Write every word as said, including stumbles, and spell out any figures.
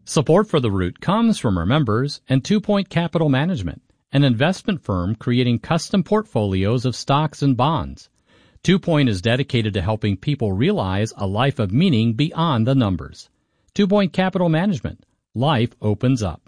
Support for The Root comes from our members and Two Point Capital Management, an investment firm creating custom portfolios of stocks and bonds. Two Point is dedicated to helping people realize a life of meaning beyond the numbers. Two Point Capital Management. Life opens up.